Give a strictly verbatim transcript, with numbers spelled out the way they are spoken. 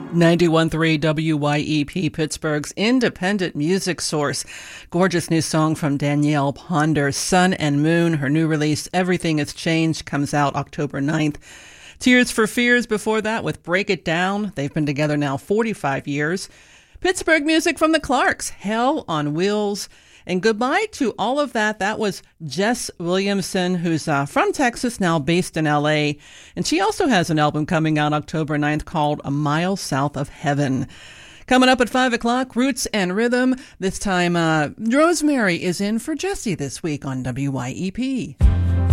ninety-one point three W Y E P, Pittsburgh's independent music source. Gorgeous new song from Danielle Ponder, Sun and Moon. Her new release, Everything Has Changed, comes out October ninth. Tears for Fears before that with Break It Down. They've been together now forty-five years. Pittsburgh music from the Clarks, Hell on Wheels. And goodbye to all of that. That was Jess Williamson, who's uh, from Texas, now based in L A. And she also has an album coming out October ninth called A Mile South of Heaven. Coming up at five o'clock, Roots and Rhythm. This time, uh, Rosemary is in for Jessie this week on W Y E P.